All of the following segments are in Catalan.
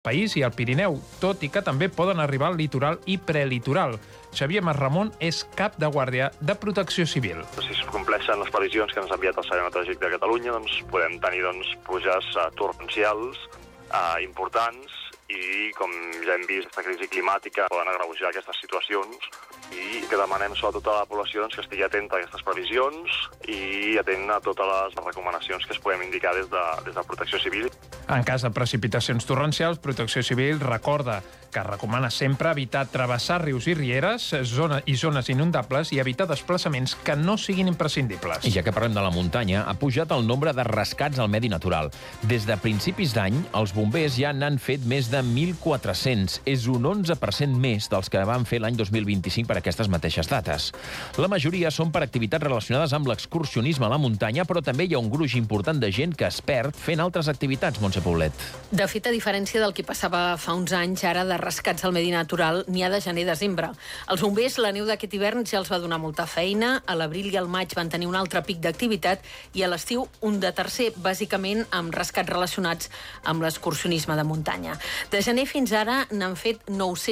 país i al Pirineu, tot i que també poden arribar al litoral i prelitoral. Xavier Masramon és cap de guàrdia de Protecció Civil. Si es compleixen les previsions que ens ha enviat el Servei Meteorològic de Catalunya, podem tenir pluges torrencials importants i, com ja hem vist, aquesta crisi climàtica poden agreujar aquestes situacions i que demanem sobretot a la població que estigui atenta a aquestes previsions i atent a totes les recomanacions que es podem indicar des de Protecció Civil. En cas de precipitacions torrencials, Protecció Civil recorda que recomana sempre evitar travessar rius i rieres i zones inundables i evitar desplaçaments que no siguin imprescindibles. I ja que parlem de la muntanya, ha pujat el nombre de rescats al medi natural. Des de principis d'any, els bombers ja n'han fet més de 1.400. És un 11% més dels que van fer l'any 2025 per aquestes mateixes dates. La majoria són per activitats relacionades amb l'excursionisme a la muntanya, però també hi ha un gruix important de gent que es perd fent altres activitats, Montse Poblet. De fet, a diferència del que passava fa uns anys, ara de rescats al medi natural n'hi ha de gener a desembre. Els bombers, la neu d'aquest hivern ja els va donar molta feina, a l'abril i al maig van tenir un altre pic d'activitat i a l'estiu un de tercer, bàsicament amb rescats relacionats amb l'excursionisme de muntanya. De gener fins ara n'han fet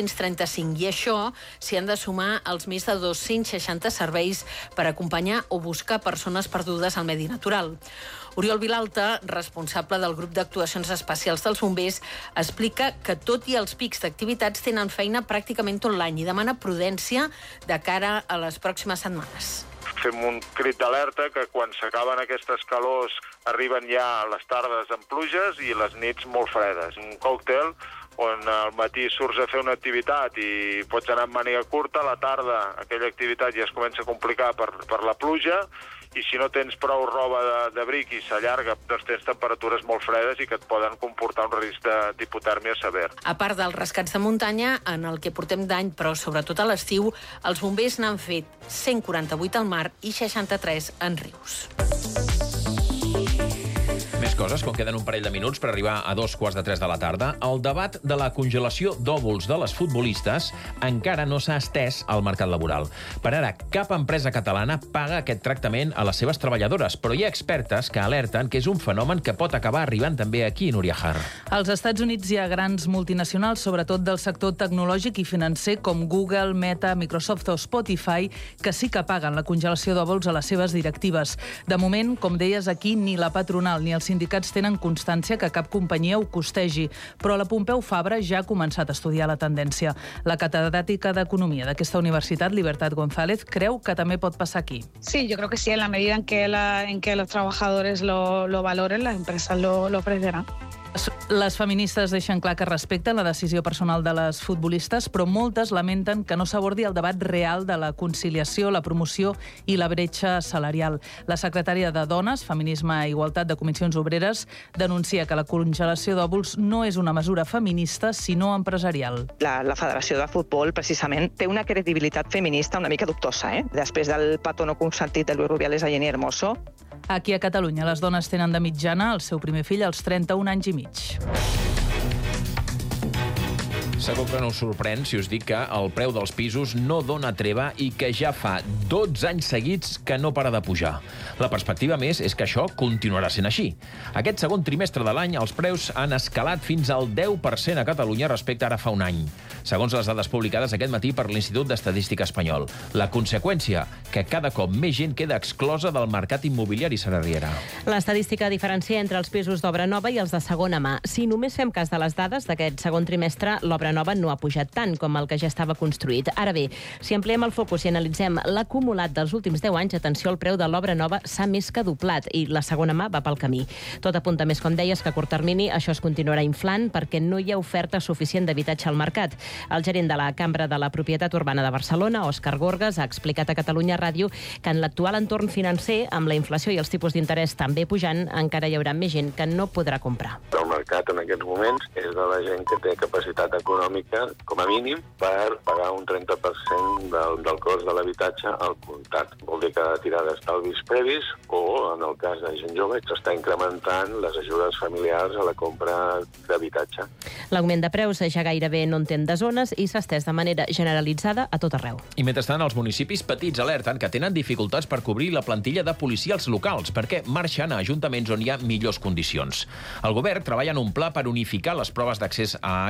935 i això s'hi han de sumar els més de 260 serveis per acompanyar o buscar persones perdudes al medi natural. Oriol Vilalta, responsable del grup d'actuacions especials dels bombers, explica que tot i els pics d'activitats tenen feina pràcticament tot l'any i demana prudència de cara a les pròximes setmanes. Fem un crit d'alerta que quan s'acaben aquestes calors arriben ja les tardes amb pluges i les nits molt fredes. Un còctel on al matí surts a fer una activitat i pots anar amb màniga curta, a la tarda aquella activitat ja es comença a complicar per la pluja i si no tens prou roba d'abric i s'allarga, doncs tens temperatures molt fredes i que et poden comportar un risc d'hipotèrmia sever. A part dels rescats de muntanya, en el que portem d'any, però sobretot a l'estiu, els bombers n'han fet 148 al mar i 63 en rius. Més coses, com queden un parell de minuts per arribar a 2:45 de la tarda. El debat de la congelació d'òvuls de les futbolistes encara no s'ha estès al mercat laboral. Per ara, cap empresa catalana paga aquest tractament a les seves treballadores, però hi ha expertes que alerten que és un fenomen que pot acabar arribant també aquí, Núria Har. Als Estats Units hi ha grans multinacionals, sobretot del sector tecnològic i financer, com Google, Meta, Microsoft o Spotify, que sí que paguen la congelació d'òvuls a les seves directives. De moment, com deies aquí, ni la patronal ni els sindicats tenen constància que cap companyia ho costegi, però la Pompeu Fabra ja ha començat a estudiar la tendència. La catedràtica d'Economia d'aquesta universitat, Libertad González, creu que també pot passar aquí. Sí, yo creo que sí, en la medida en que los trabajadores lo valoren, las empresas lo ofrecerán. Les feministes deixen clar que respecten la decisió personal de les futbolistes, però moltes lamenten que no s'abordi el debat real de la conciliació, la promoció i la bretxa salarial. La secretària de Dones, Feminisme i Igualtat de Comissions Obreres denuncia que la congelació d'òvuls no és una mesura feminista, sinó empresarial. La Federació de Futbol, precisament, té una credibilitat feminista una mica dubtosa, Després del petó no consentit de Luis Rubiales a Jenny Hermoso. Aquí a Catalunya les dones tenen de mitjana el seu primer fill als 31 anys i mig. Segur que no us sorprèn si us dic que el preu dels pisos no dona treva i que ja fa 12 anys seguits que no para de pujar. La perspectiva més és que això continuarà sent així. Aquest segon trimestre de l'any els preus han escalat fins al 10% a Catalunya respecte ara fa un any, segons les dades publicades aquest matí per l'Institut d'Estadística Espanyol. La conseqüència, que cada cop més gent queda exclosa del mercat immobiliari, Sara Riera. L'estadística diferencia entre els pisos d'obra nova i els de segona mà. Si només fem cas de les dades d'aquest segon trimestre, l'obra nova no ha pujat tant com el que ja estava construït. Ara bé, si ampliem el focus i analitzem l'acumulat dels últims 10 anys, atenció, el preu de l'obra nova s'ha més que doblat i la segona mà va pel camí. Tot apunta més, com deies, que a curt termini això es continuarà inflant perquè no hi ha oferta suficient d'habitatge al mercat. El gerent de la Cambra de la Propietat Urbana de Barcelona, Òscar Gorgas, ha explicat a Catalunya Ràdio que en l'actual entorn financer, amb la inflació i els tipus d'interès també pujant, encara hi haurà més gent que no podrà comprar. El mercat en aquests moments és de la gent que té capacitat econòmica econòmica, com a mínim, per pagar un 30% del cost de l'habitatge al comptat. Vol dir que ha de tirar d'estalvis previs o, en el cas de gent jove, s'està incrementant les ajudes familiars a la compra d'habitatge. L'augment de preus ja gairebé no entén de zones i s'ha estès de manera generalitzada a tot arreu. I mentrestant, els municipis petits alerten que tenen dificultats per cobrir la plantilla de policies locals perquè marxen a ajuntaments on hi ha millors condicions. El govern treballa en un pla per unificar les proves d'accés a